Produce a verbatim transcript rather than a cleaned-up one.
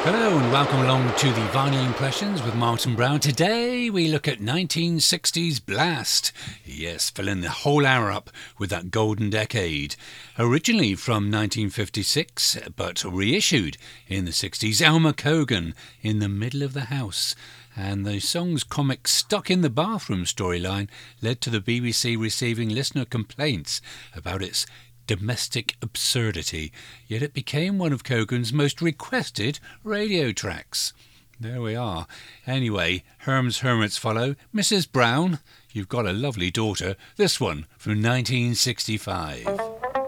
Hello and welcome along to the Vinyl Impressions with Martin Brown. Today we look at nineteen sixties Blast. Yes, filling the whole hour up with that golden decade. Originally from nineteen fifty-six, but reissued in the sixties. Elmer Cogan, In the Middle of the House. And the song's comic Stuck in the Bathroom storyline led to the B B C receiving listener complaints about its domestic absurdity, yet it became one of Cogan's most requested radio tracks. There we are. Anyway, Herm's Hermits follow. Missus Brown, you've got a lovely daughter. This one from nineteen sixty-five.